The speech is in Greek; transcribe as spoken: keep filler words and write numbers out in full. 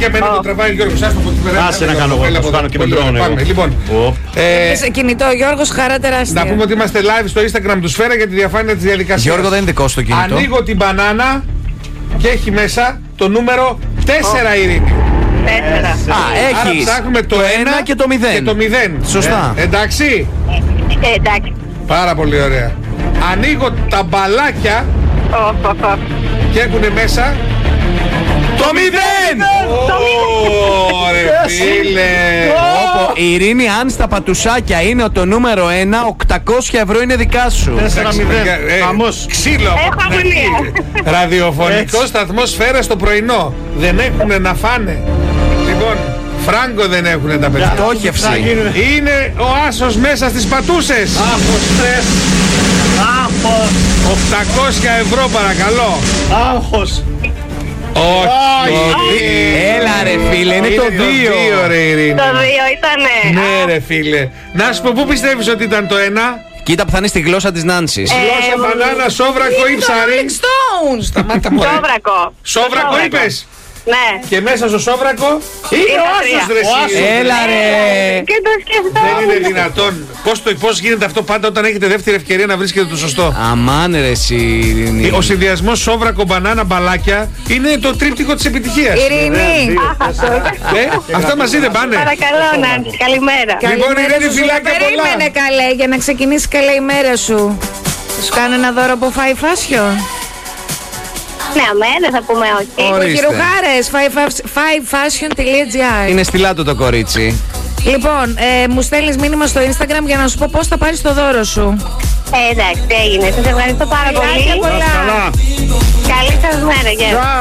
και εμένα το τραβάει ο Γιώργος. Άστο από την πέρα. Άσε να κάνω εγώ, θα κάνω και με drone εγώ. Λοιπόν, σε κινητό, Γιώργος, χαρά τεράστια. να πούμε ότι είμαστε live στο Instagram του Σφαίρα για τη διαφάνεια της διαδικασίας. Γιώργο, δεν είναι δικό στο κινητό. Ανοίγω την μπανάνα και έχει μέσα το νούμερο τέσσερα, Ειρήνη. Τέσσερα. Α, Άρα έχεις ψάχνουμε το ένα και το μηδέν. Και το μηδέν. Σωστά. Ε, εντάξει. Ε, εντάξει. Πάρα πολύ ωραία. Ανοίγω τα μπαλάκια και έχουν μέσα Το μηδέν! Ωρε φίλε. Όπο, Ειρήνη, αν στα πατουσάκια είναι το νούμερο ένα, οκτακόσια ευρώ είναι δικά σου. τέσσερα μηδέν. Χαμός. Ξύλο. Έχω αμυλία. Ραδιοφωνικό σταθμό Σφαίρα στο πρωινό. Δεν έχουνε να φάνε. Λοιπόν, φράγκο δεν έχουνε τα παιδιά. Πτώχευση. Είναι ο άσος μέσα στις πατούσες. Άγχος, στρες. Άγχος. οκτακόσια ευρώ παρακαλώ. Άγχος. Όχι. Έλα ρε φίλε, είναι το δύο. ρε Ειρήνη. Το δύο ήτανε. Ναι ρε φίλε. Να σου πω, πού πιστεύεις ότι ήταν το ένα? Κοίτα που θα είναι στη γλώσσα της Νάνσης. Γλώσσα, μπανάνα, σόβρακο ή ψαρί? Stones. Σταμάτα μωρέ. Σόβρακο. Σόβρακο είπες? Ναι. Και μέσα στο σόβρακο είναι ο άσος ρε εσύ. Έλα ρε. Και το σκεφτόμουν. Δεν είναι δυνατόν. Πώς, το, πώς γίνεται αυτό πάντα όταν έχετε δεύτερη ευκαιρία να βρίσκετε το σωστό? Αμάν ρε εσύ, Ειρήνη. Ο συνδυασμός σόβρακο, μπανάνα, μπαλάκια είναι το τρίπτυχο της επιτυχίας. Ειρήνη. Ε, αυτά μαζί δεν πάνε? Παρακαλώ, Νάνση, καλημέρα. Λοιπόν, Ειρήνη, φιλάκια πολλά. Περίμενε καλέ για να ξεκινήσει καλά η μέρα σου. Σου κάνω ένα δώρο από Five Fashion. Ναι, αμέ, δεν θα πούμε όχι. Ορίστε. Χειροχάρες, five fashion τελεία gr. Είναι στυλάτο το κορίτσι. Λοιπόν, ε, μου στέλνεις μήνυμα στο Instagram για να σου πω πώς θα πάρεις το δώρο σου. Ε, εντάξει, έγινε. Σας ευχαριστώ πάρα πολύ. Πολλά. Καλή σας μέρα, γεια.